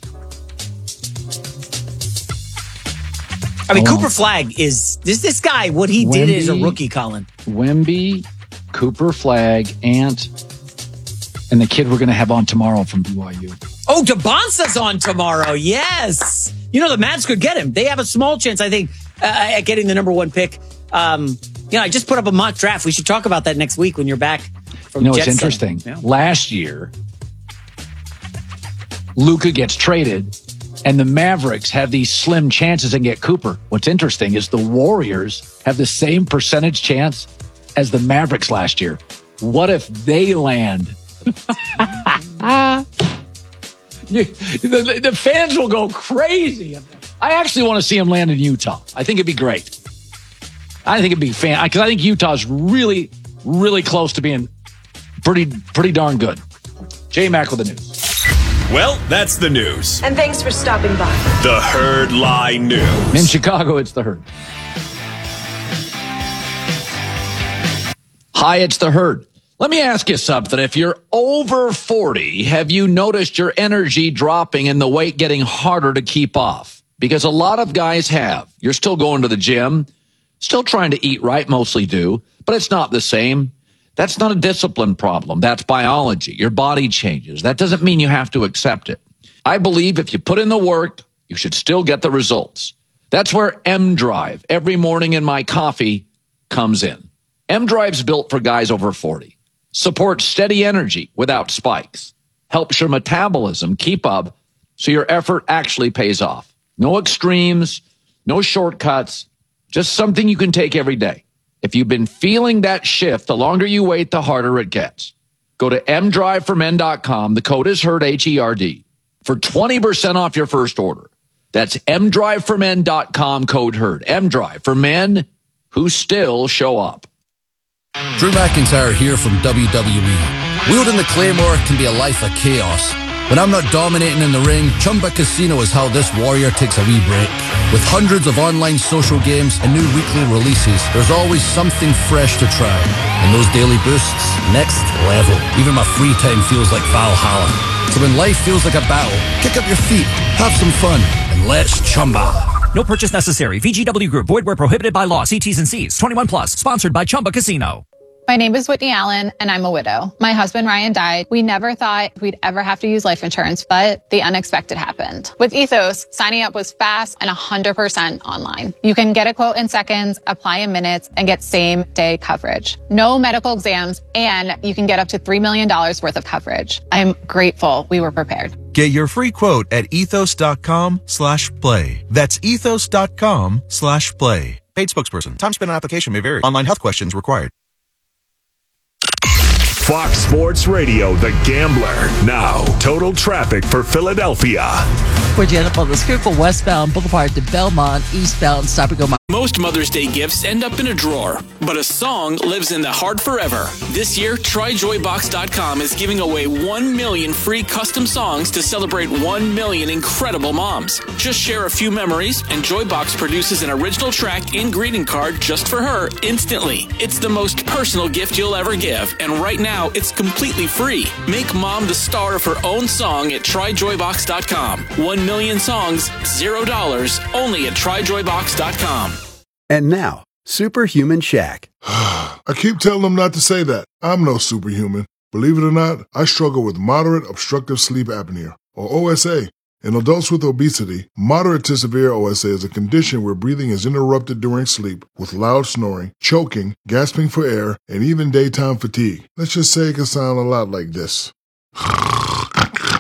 I mean, Oh. Cooper Flag is this this guy. What he did as a Wemby. rookie, Colin. Wemby, Cooper Flag, Ant, and the kid we're going to have on tomorrow from B Y U. Oh, DeBonsa's on tomorrow. Yes. You know, the Mavs could get him. They have a small chance, I think, uh, at getting the number one pick. Um, you know, I just put up a mock draft. We should talk about that next week when you're back from You know, it's Jets interesting. Center. Yeah. Last year, Luka gets traded, and the Mavericks have these slim chances and get Cooper. What's interesting is the Warriors have the same percentage chance as the Mavericks last year. What if they land? You- the, the fans will go crazy. I actually want to see him land in Utah. I think it'd be great. I think it'd be fan because I think Utah's really, really close to being pretty, pretty darn good. J Mac with the news. Well, that's the news. And thanks for stopping by. The Herd Lie News. In Chicago, it's the Herd. Hi, it's the Herd. Let me ask you something. If you're over forty, have you noticed your energy dropping and the weight getting harder to keep off? Because a lot of guys have. You're still going to the gym, still trying to eat right, mostly do, but it's not the same. That's not a discipline problem. That's biology. Your body changes. That doesn't mean you have to accept it. I believe if you put in the work, you should still get the results. That's where M Drive, every morning in my coffee, comes in. M Drive's built for guys over forty. Supports steady energy without spikes. Helps your metabolism keep up so your effort actually pays off. No extremes, no shortcuts, just something you can take every day. If you've been feeling that shift, the longer you wait, the harder it gets. Go to m drive for men dot com. The code is HERD, H E R D, for twenty percent off your first order. That's m drive for men dot com, code HERD. M-Drive for men who still show up. Drew McIntyre here from W W E. Wielding the Claymore can be a life of chaos. When I'm not dominating in the ring, Chumba Casino is how this warrior takes a wee break. With hundreds of online social games and new weekly releases, there's always something fresh to try. And those daily boosts, next level. Even my free time feels like Valhalla. So when life feels like a battle, kick up your feet, have some fun, and let's chumba. No purchase necessary. V G W Group. Void where prohibited by law. See T's and C's. twenty-one plus. Sponsored by Chumba Casino. My name is Whitney Allen, and I'm a widow. My husband, Ryan, died. We never thought we'd ever have to use life insurance, but the unexpected happened. With Ethos, signing up was fast and one hundred percent online. You can get a quote in seconds, apply in minutes, and get same-day coverage. No medical exams, and you can get up to three million dollars worth of coverage. I'm grateful we were prepared. Get your free quote at ethos.com slash play. That's ethos.com slash play. Paid spokesperson. Time spent on application may vary. Online health questions required. Fox Sports Radio, The Gambler. Now, total traffic for Philadelphia. We're Janet Butler. Here for westbound Boulevard to Belmont, eastbound Stop and Go. Most Mother's Day gifts end up in a drawer, but a song lives in the heart forever. This year, try joy box dot com is giving away one million free custom songs to celebrate one million incredible moms. Just share a few memories, and Joybox produces an original track and greeting card just for her instantly. It's the most personal gift you'll ever give, and right now, it's completely free. Make mom the star of her own song at try joy box dot com. One million songs, zero dollars, only at try joy box dot com. And now, Superhuman Shaq. I keep telling them not to say that. I'm no superhuman. Believe it or not, I struggle with moderate obstructive sleep apnea, or O S A. In adults with obesity, moderate to severe O S A is a condition where breathing is interrupted during sleep with loud snoring, choking, gasping for air, and even daytime fatigue. Let's just say it can sound a lot like this.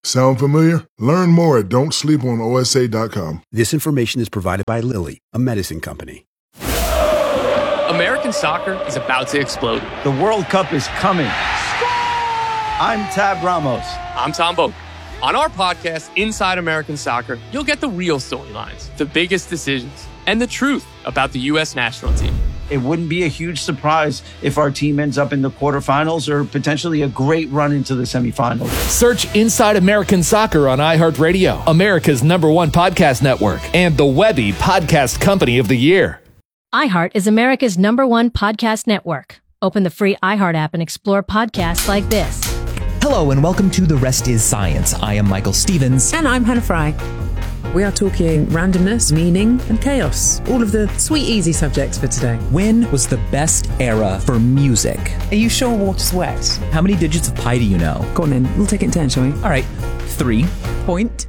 Sound familiar? Learn more at don't sleep on O S A dot com. This information is provided by Lilly, a medicine company. American soccer is about to explode. The World Cup is coming. I'm Tab Ramos. I'm Tom Boak. On our podcast, Inside American Soccer, you'll get the real storylines, the biggest decisions, and the truth about the U S national team. It wouldn't be a huge surprise if our team ends up in the quarterfinals or potentially a great run into the semifinals. Search Inside American Soccer on iHeartRadio, America's number one podcast network, and the Webby Podcast Company of the Year. iHeart is America's number one podcast network. Open the free iHeart app and explore podcasts like this. Hello and welcome to The Rest is Science. I am Michael Stevens. And I'm Hannah Fry. We are talking randomness, meaning, and chaos. All of the sweet, easy subjects for today. When was the best era for music? Are you sure water's wet? How many digits of pi do you know? Go on then. We'll take it in turn, shall we? All right. Three. Point.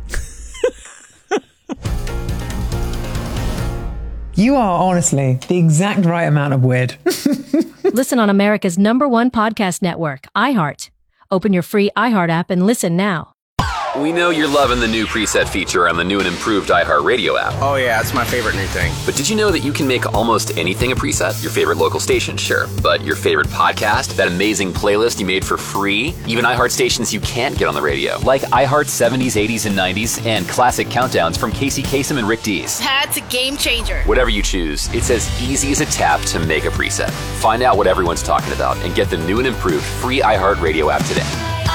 You are honestly the exact right amount of weird. Listen on America's number one podcast network, iHeart. Open your free iHeart app and listen now. We know you're loving the new preset feature on the new and improved iHeartRadio app. Oh yeah, it's my favorite new thing. But did you know that you can make almost anything a preset? Your favorite local station, sure. But your favorite podcast, that amazing playlist you made for free, even iHeart stations you can't get on the radio, like iHeart seventies, eighties, and nineties, and classic countdowns from Casey Kasem and Rick Dees. That's a game changer. Whatever you choose, it's as easy as a tap to make a preset. Find out what everyone's talking about and get the new and improved free iHeartRadio app today.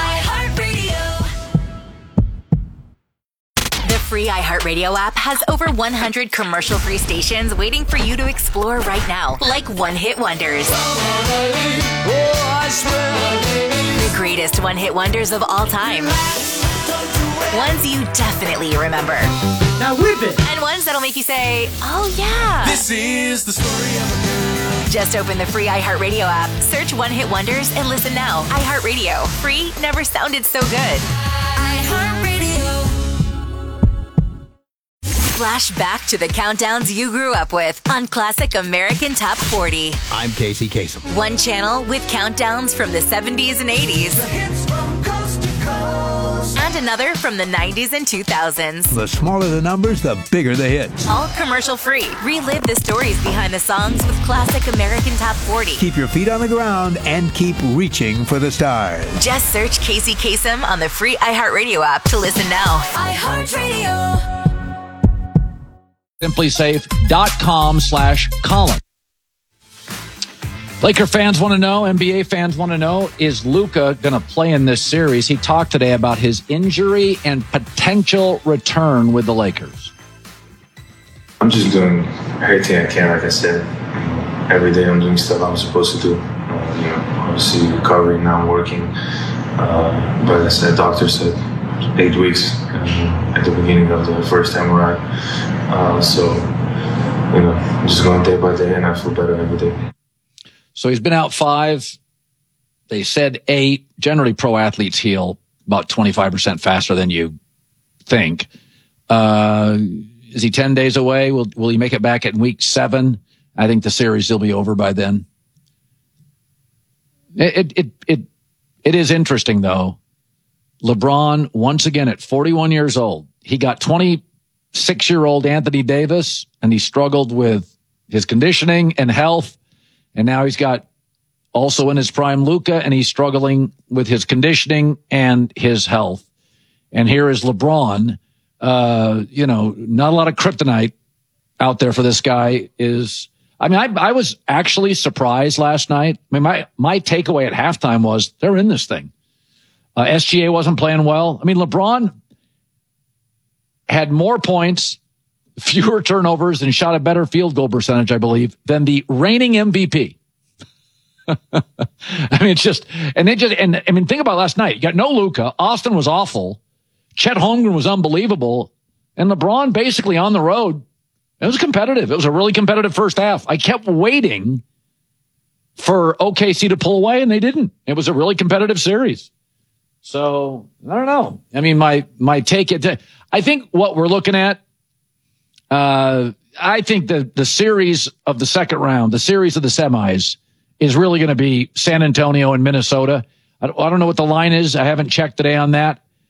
Free iHeartRadio app has over one hundred commercial-free stations waiting for you to explore right now, like one-hit wonders. The greatest one-hit wonders of all time. Ones you definitely remember. Now whip it! And ones that'll make you say, oh yeah. This is the story of a girl. Just open the free iHeartRadio app, search one-hit wonders, and listen now. iHeartRadio. Free never sounded so good. iHeartRadio. Flash back to the countdowns you grew up with on Classic American Top forty. I'm Casey Kasem. One channel with countdowns from the seventies and eighties. The hits from coast to coast. And another from the nineties and two thousands. The smaller the numbers, the bigger the hits. All commercial free. Relive the stories behind the songs with Classic American Top forty. Keep your feet on the ground and keep reaching for the stars. Just search Casey Kasem on the free iHeartRadio app to listen now. iHeartRadio. SimplySafe.com slash Colin. Laker fans want to know, N B A fans want to know, is Luka going to play in this series? He talked today about his injury and potential return with the Lakers. I'm just doing everything I can, like I said. Every day I'm doing stuff I'm supposed to do. Uh, you know, obviously recovering, now I'm working. Uh, but as the doctor said, eight weeks um, at the beginning of the first M R I. Uh, so, you know, I'm just going day by day and I feel better every day. So he's been out five. They said eight. Generally, pro athletes heal about twenty-five percent faster than you think. Uh, is he ten days away? Will, will he make it back at week seven? I think the series will be over by then. It, it, it, it, it is interesting, though. LeBron, once again, at forty-one years old, he got twenty-six-year-old Anthony Davis, and he struggled with his conditioning and health. And now he's got also in his prime Luka, and he's struggling with his conditioning and his health. And here is LeBron. Uh, you know, not a lot of kryptonite out there for this guy. Is I mean, I, I was actually surprised last night. I mean, my my takeaway at halftime was they're in this thing. Uh, S G A wasn't playing well. I mean, LeBron had more points, fewer turnovers, and shot a better field goal percentage, I believe, than the reigning M V P. I mean, it's just, and they just, and I mean, think about last night. You got no Luka. Austin was awful. Chet Holmgren was unbelievable. And LeBron basically on the road. It was competitive. It was a really competitive first half. I kept waiting for O K C to pull away, and they didn't. It was a really competitive series. So, I don't know. I mean, my, my take, it, I think what we're looking at, uh, I think the, the series of the second round, the series of the semis is really going to be San Antonio and Minnesota. I don't, I don't know what the line is. I haven't checked today on that,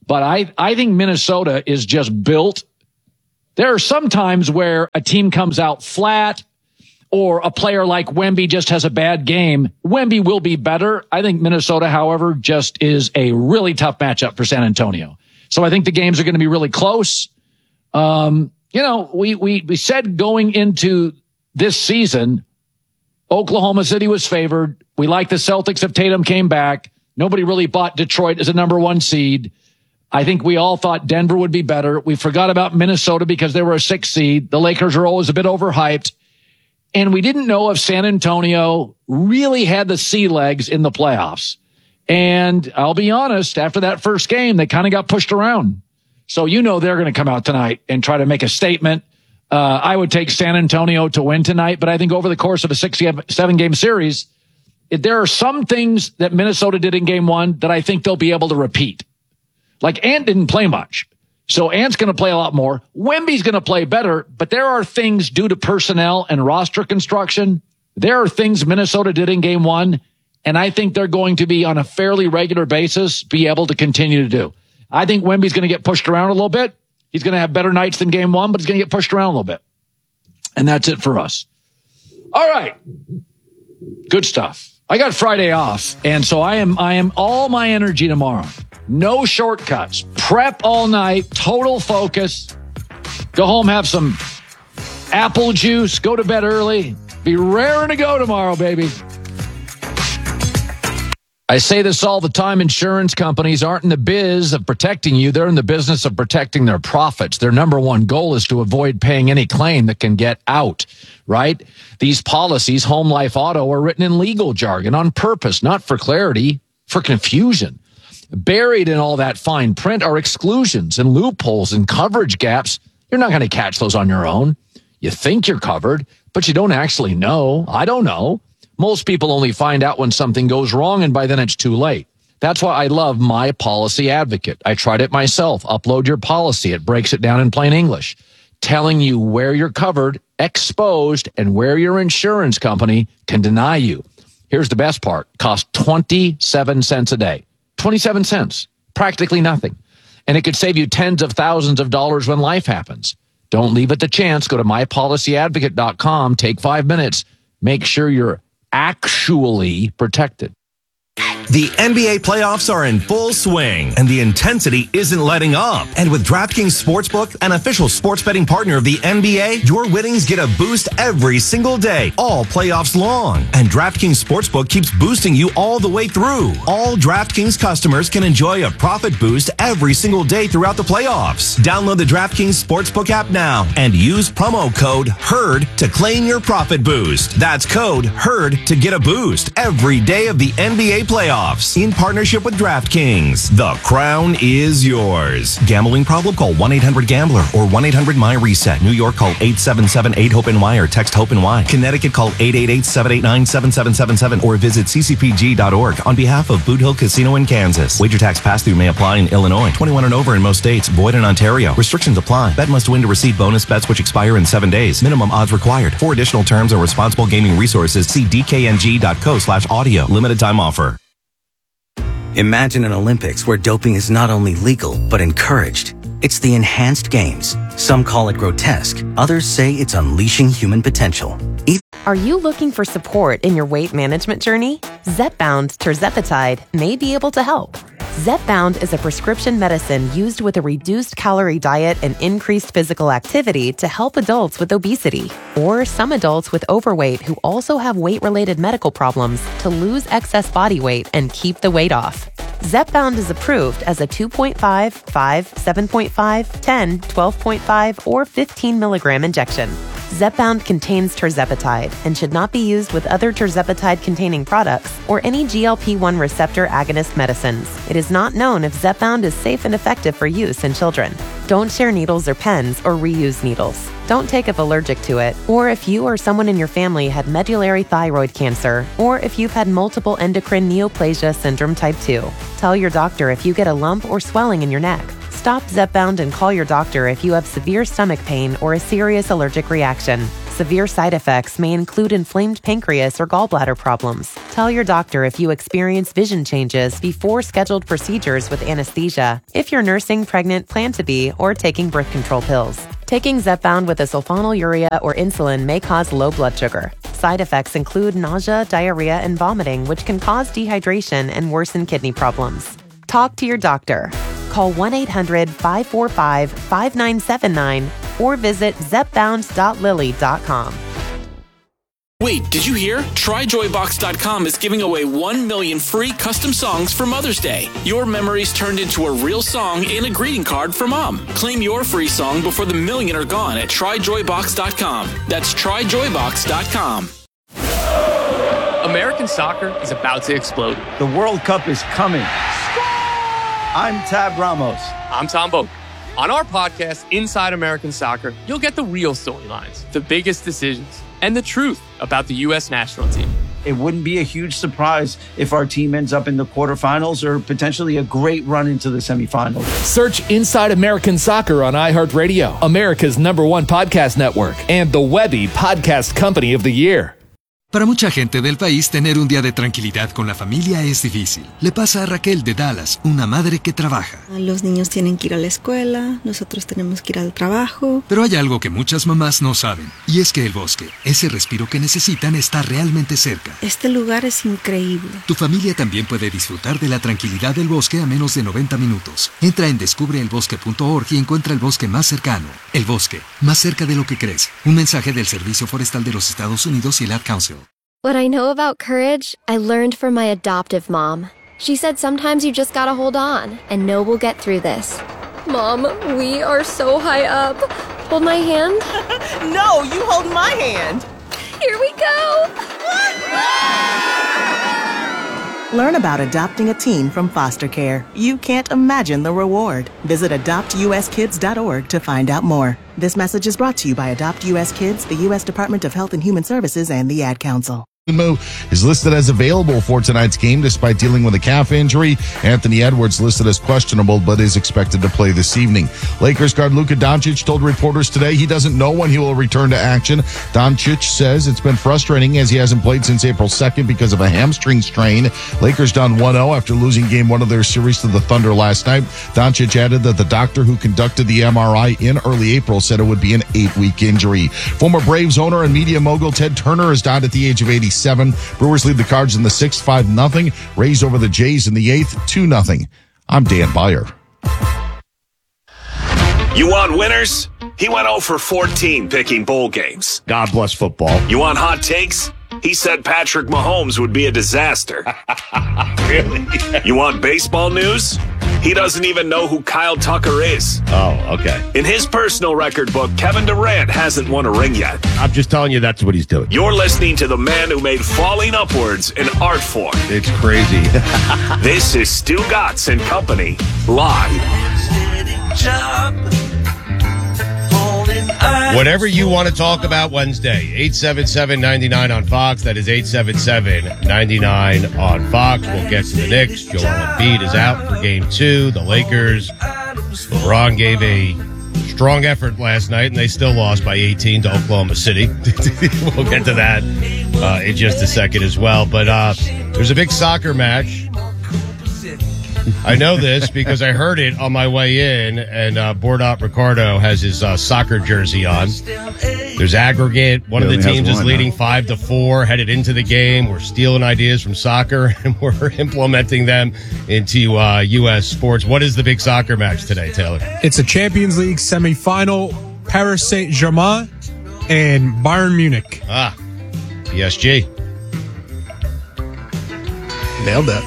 But I, I think Minnesota is just built. There are some times where a team comes out flat or a player like Wemby just has a bad game. Wemby will be better. I think Minnesota, however, just is a really tough matchup for San Antonio. So I think the games are going to be really close. Um, you know, we, we, we said going into this season, Oklahoma City was favored. We like the Celtics if Tatum came back. Nobody really bought Detroit as a number one seed. I think we all thought Denver would be better. We forgot about Minnesota because they were a six seed. The Lakers are always a bit overhyped. And we didn't know if San Antonio really had the sea legs in the playoffs. And I'll be honest, after that first game, they kind of got pushed around. So you know they're going to come out tonight and try to make a statement. Uh, I would take San Antonio to win tonight, but I think over the course of a six, seven game series, if there are some things that Minnesota did in game one that I think they'll be able to repeat. Like Ant didn't play much. So Ant's going to play a lot more. Wemby's going to play better, but there are things due to personnel and roster construction. There are things Minnesota did in game one, and I think they're going to be on a fairly regular basis be able to continue to do. I think Wemby's going to get pushed around a little bit. He's going to have better nights than game one, but he's going to get pushed around a little bit. And that's it for us. All right. Good stuff. I got Friday off, and so I am I am all my energy tomorrow. No shortcuts. Prep all night. Total focus. Go home, have some apple juice. Go to bed early. Be raring to go tomorrow, baby. I say this all the time. Insurance companies aren't in the biz of protecting you. They're in the business of protecting their profits. Their number one goal is to avoid paying any claim that can get out, right? These policies, home, life, auto, are written in legal jargon on purpose, not for clarity, for confusion. Buried in all that fine print are exclusions and loopholes and coverage gaps. You're not going to catch those on your own. You think you're covered, but you don't actually know. I don't know. Most people only find out when something goes wrong, and by then it's too late. That's why I love My Policy Advocate. I tried it myself. Upload your policy. It breaks it down in plain English, telling you where you're covered, exposed, and where your insurance company can deny you. Here's the best part. Costs twenty-seven cents a day. twenty-seven cents. Practically nothing. And it could save you tens of thousands of dollars when life happens. Don't leave it to chance. Go to my policy advocate dot com. Take five minutes. Make sure you're actually protected. The N B A playoffs are in full swing, and the intensity isn't letting up. And with DraftKings Sportsbook, an official sports betting partner of the N B A, your winnings get a boost every single day, all playoffs long. And DraftKings Sportsbook keeps boosting you all the way through. All DraftKings customers can enjoy a profit boost every single day throughout the playoffs. Download the DraftKings Sportsbook app now and use promo code HERD to claim your profit boost. That's code HERD to get a boost every day of the N B A playoffs. In partnership with DraftKings. The crown is yours. Gambling problem? Call one eight hundred gambler or one eight hundred my reset. New York, call eight seven seven eight hope N Y or text HOPE-NY. Connecticut, call eight eight eight seven eight nine seven seven seven seven or visit c c p g dot org on behalf of Boot Hill Casino in Kansas. Wager tax pass-through may apply in Illinois. twenty-one and over in most states. Void in Ontario. Restrictions apply. Bet must win to receive bonus bets which expire in seven days. Minimum odds required. For additional terms and responsible gaming resources, see d k n g dot co slash audio. Limited time offer. Imagine an Olympics where doping is not only legal, but encouraged. It's the enhanced games. Some call it grotesque. Others say it's unleashing human potential. Are you looking for support in your weight management journey? Zepbound tirzepatide may be able to help. Zepbound is a prescription medicine used with a reduced calorie diet and increased physical activity to help adults with obesity or some adults with overweight who also have weight-related medical problems to lose excess body weight and keep the weight off. Zepbound is approved as a two point five, five, seven point five, ten, twelve point five, or fifteen milligram injection. Zepbound contains tirzepatide and should not be used with other tirzepatide-containing products or any G L P one receptor agonist medicines. It is not known if Zepbound is safe and effective for use in children. Don't share needles or pens or reuse needles. Don't take if allergic to it, or if you or someone in your family had medullary thyroid cancer, or if you've had multiple endocrine neoplasia syndrome type two. Tell your doctor if you get a lump or swelling in your neck. Stop Zepbound and call your doctor if you have severe stomach pain or a serious allergic reaction. Severe side effects may include inflamed pancreas or gallbladder problems. Tell your doctor if you experience vision changes before scheduled procedures with anesthesia, if you're nursing, pregnant, plan to be, or taking birth control pills. Taking Zepbound with a sulfonylurea or insulin may cause low blood sugar. Side effects include nausea, diarrhea, and vomiting, which can cause dehydration and worsen kidney problems. Talk to your doctor. Call one eight hundred five four five five nine seven nine or visit zepbound dot lilly dot com. Wait, did you hear? Try joy box dot com is giving away one million free custom songs for Mother's Day. Your memories turned into a real song and a greeting card for Mom. Claim your free song before the million are gone at try joy box dot com. That's try joy box dot com. American soccer is about to explode. The World Cup is coming. I'm Tab Ramos. I'm Tom Boak. On our podcast, Inside American Soccer, you'll get the real storylines, the biggest decisions, and the truth about the U S national team. It wouldn't be a huge surprise if our team ends up in the quarterfinals or potentially a great run into the semifinals. Search Inside American Soccer on iHeartRadio, America's number one podcast network, and the Webby Podcast Company of the Year. Para mucha gente del país, tener un día de tranquilidad con la familia es difícil. Le pasa a Raquel de Dallas, una madre que trabaja. Los niños tienen que ir a la escuela, nosotros tenemos que ir al trabajo. Pero hay algo que muchas mamás no saben, y es que el bosque, ese respiro que necesitan, está realmente cerca. Este lugar es increíble. Tu familia también puede disfrutar de la tranquilidad del bosque a menos de noventa minutos. Entra en descubre el bosque punto org y encuentra el bosque más cercano. El bosque, más cerca de lo que crees. Un mensaje del Servicio Forestal de los Estados Unidos y el Ad Council. What I know about courage, I learned from my adoptive mom. She said sometimes you just gotta hold on and know we'll get through this. Mom, we are so high up. Hold my hand. No, you hold my hand. Here we go. Learn about adopting a teen from foster care. You can't imagine the reward. Visit adopt u s kids dot org to find out more. This message is brought to you by Adopt U S Kids, the U S Department of Health and Human Services, and the Ad Council. Is listed as available for tonight's game despite dealing with a calf injury. Anthony Edwards listed as questionable but is expected to play this evening. Lakers guard Luka Doncic told reporters today he doesn't know when he will return to action. Doncic says it's been frustrating as he hasn't played since April second because of a hamstring strain. Lakers down one oh after losing game one of their series to the Thunder last night. Doncic added that the doctor who conducted the M R I in early April said it would be an eight-week injury. Former Braves owner and media mogul Ted Turner has died at the age of eighty-seven. Brewers lead the Cards in the sixth, five nothing. Rays over the Jays in the eighth, two nothing. I'm Dan Byer. You want winners? He went oh for fourteen picking bowl games. God bless football. You want hot takes? He said Patrick Mahomes would be a disaster. Really? You want baseball news? He doesn't even know who Kyle Tucker is. Oh, okay. In his personal record book, Kevin Durant hasn't won a ring yet. I'm just telling you that's what he's doing. You're listening to the man who made falling upwards an art form. It's crazy. This is Stu Gatz and Company, live. Whatever you want to talk about Wednesday, eight seven seven, nine nine on Fox. That is eight seven seven, nine nine on Fox. We'll get to the Knicks. Joel Embiid is out for game two. The Lakers. LeBron gave a strong effort last night, and they still lost by eighteen to Oklahoma City. We'll get to that uh, in just a second as well. But uh, there's a big soccer match. I know this because I heard it on my way in, and uh, Bordat Ricardo has his uh, soccer jersey on. There's aggregate. One He of the only teams has is one, leading huh? five to four, headed into the game. We're stealing ideas from soccer, and we're implementing them into uh, U S sports. What is the big soccer match today, Taylor? It's a Champions League semifinal. Paris Saint-Germain and Bayern Munich. Ah, P S G. Nailed that.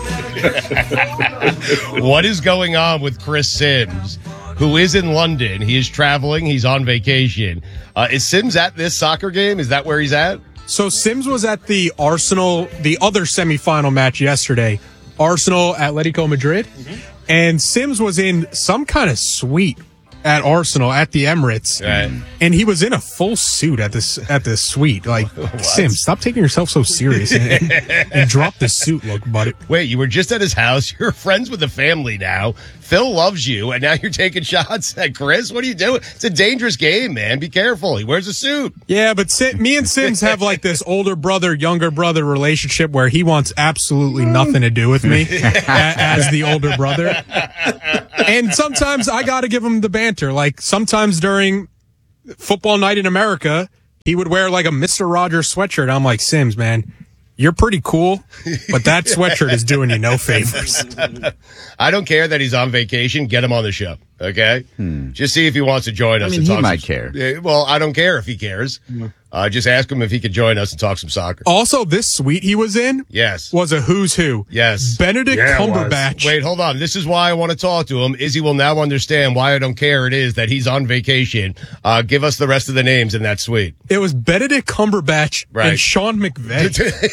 What is going on with Chris Sims, who is in London? He is traveling. He's on vacation. Uh, is Sims at this soccer game? Is that where he's at? So Sims was at the Arsenal, the other semifinal match yesterday, Arsenal Atletico Madrid, mm-hmm. and Sims was in some kind of suite at Arsenal at the Emirates, right. and he was in a full suit at this at this suite. Like, Sims, stop taking yourself so serious and, and, and drop the suit look, buddy. Wait, you were just at his house. You're friends with the family now. Phil loves you, and now you're taking shots at Chris. What are you doing? It's a dangerous game, man. Be careful. He wears a suit. Yeah, but Sim, me and Sims have like this older brother, younger brother relationship where he wants absolutely nothing to do with me a- as the older brother. And sometimes I got to give him the banter. Like sometimes during football night in America, he would wear like a Mister Rogers sweatshirt. I'm like, Sims, man, you're pretty cool, but that sweatshirt is doing you no favors. I don't care that he's on vacation. Get him on the show, okay? Hmm. Just see if he wants to join us. I mean, and he talk might some, care. Yeah, well, I don't care if he cares. Uh, just ask him if he could join us and talk some soccer. Also, this suite he was in yes. was a who's who. Yes. Benedict yeah, Cumberbatch. Wait, hold on. This is why I want to talk to him. Izzy will now understand why I don't care it is that he's on vacation. Uh, give us the rest of the names in that suite. It was Benedict Cumberbatch right. and Sean McVay.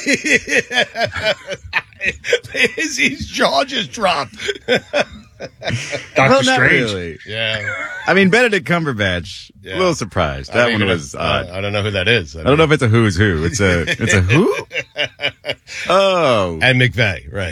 Izzy's jaw just dropped. Doctor well, Strange. Really. Yeah. I mean, Benedict Cumberbatch. Yeah. A little surprised. That one was odd. Uh, I don't know who that is. I, I don't mean, know if it's a who's who. It's a it's a who? Oh. And McVay, right.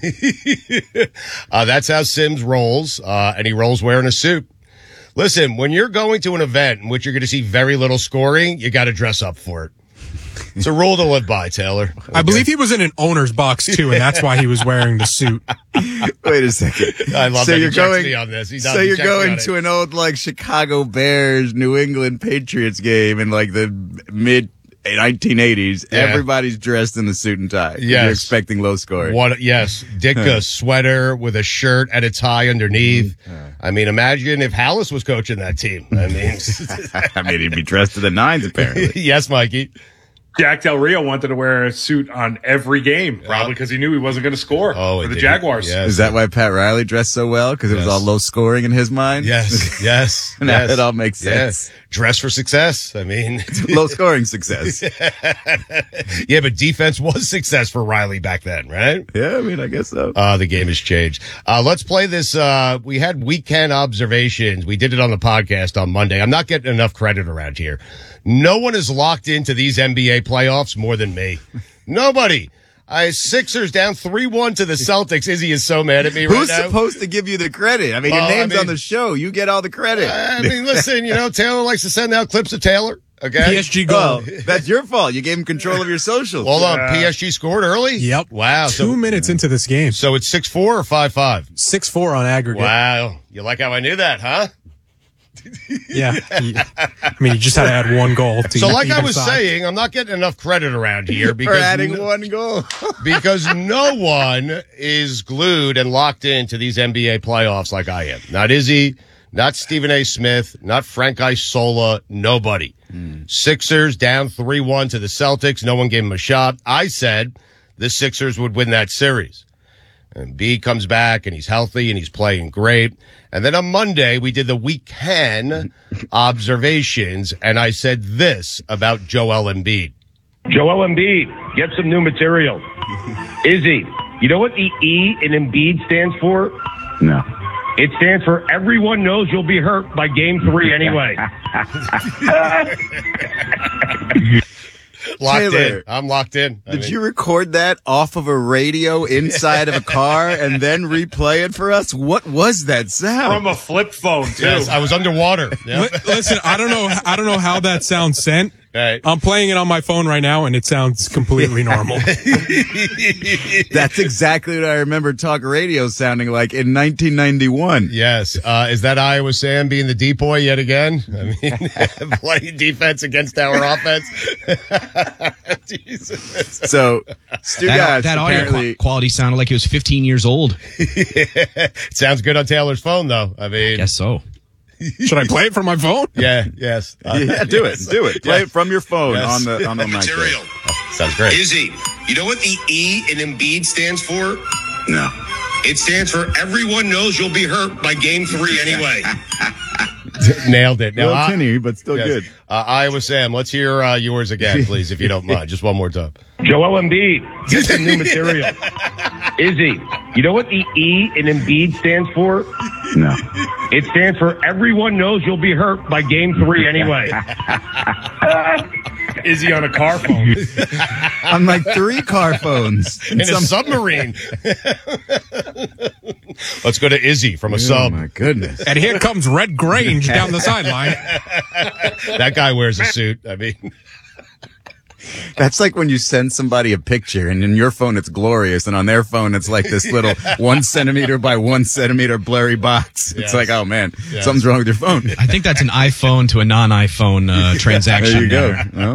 Right. uh, that's how Sims rolls, uh, and he rolls wearing a suit. Listen, when you're going to an event in which you're going to see very little scoring, you got to dress up for it. It's a rule to live by, Taylor. Okay. I believe he was in an owner's box, too, and that's why he was wearing the suit. Wait a second. I love so that you're he going, me on this. He so you're going to an old, like, Chicago Bears, New England Patriots game in, like, the mid nineteen eighties. Yeah. Everybody's dressed in the suit and tie. Yes. You're expecting low scoring. What? Yes. Ditka sweater with a shirt and a tie underneath. I mean, imagine if Hallis was coaching that team. I mean, I mean, he'd be dressed to the nines, apparently. Yes, Mikey. Jack Del Rio wanted to wear a suit on every game, probably because he knew he wasn't going to score oh, for the did. Jaguars. Yes. Is that why Pat Riley dressed so well? Because it yes. was all low scoring in his mind? Yes, yes. Now yes. it all makes sense. Yeah. Dress for success. I mean, low scoring success. Yeah, but defense was success for Riley back then, right? Yeah, I mean, I guess so. Uh, the game has changed. Uh, let's play this. Uh, we had weekend observations. We did it on the podcast on Monday. I'm not getting enough credit around here. No one is locked into these N B A playoffs more than me. Nobody. I Sixers down three one to the Celtics. Izzy is so mad at me right Who's now. Who's supposed to give you the credit? I mean, your well, name's I mean, on the show. You get all the credit. I mean, listen, you know, Taylor likes to send out clips of Taylor. Okay. P S G goal. Oh, that's your fault. You gave him control of your socials. Hold on. P S G scored early? Yep. Wow. Two so, minutes into this game. So it's six four or five five? six four on aggregate. Wow. You like how I knew that, huh? Yeah. He, I mean, you just had to add one goal. To so like I was side. saying, I'm not getting enough credit around here because for adding no, one goal. because no one is glued and locked into these N B A playoffs like I am. Not Izzy, not Stephen A. Smith, not Frank Isola, nobody. Hmm. Sixers down three one to the Celtics. No one gave them a shot. I said the Sixers would win that series. And B comes back and he's healthy and he's playing great. And then on Monday, we did the weekend observations, and I said this about Joel Embiid. Joel Embiid, get some new material. Izzy, you know what the E in Embiid stands for? No. It stands for everyone knows you'll be hurt by game three anyway. Locked Taylor, in. I'm locked in. I did mean, you record that off of a radio inside of a car and then replay it for us? What was that sound? From a flip phone, too. Yes, I was underwater. Yep. L- listen, I don't know. I don't know how that sound sent. Right. I'm playing it on my phone right now, and it sounds completely normal. That's exactly what I remember talk radio sounding like in nineteen ninety-one. Yes. Uh, is that Iowa Sam being the depoy yet again? I mean, playing defense against our offense. Jesus. So, Stu that, guys, that audio apparently... quality sounded like it was fifteen years old. Yeah. Sounds good on Taylor's phone, though. I mean, guess so. Should I play it from my phone? Yeah, yes. Uh, yeah, do it. Do it. Play yeah. it from your phone yes. on the on the mic. Material. Oh, sounds great. Izzy, you know what the E in Embiid stands for? No. It stands for everyone knows you'll be hurt by game three anyway. Nailed it. Now, Little tinny, but still yes. good. Uh, Iowa Sam, let's hear uh, yours again, please, if you don't mind. Just one more time. Joel Embiid, get some new material. Izzy, you know what the E in Embiid stands for? No. It stands for everyone knows you'll be hurt by game three anyway. Izzy on a car phone. On like three car phones. In Some... a submarine. Let's go to Izzy from a sub. Oh, my goodness. And here comes Red Grange down the sideline. That guy wears a suit. I mean, that's like when you send somebody a picture, and in your phone it's glorious, and on their phone it's like this little one centimeter by one centimeter blurry box. It's Yes. like, oh man, Yes. something's wrong with your phone. I think that's an iPhone to a non-iPhone uh, transaction. There you go. there. Well,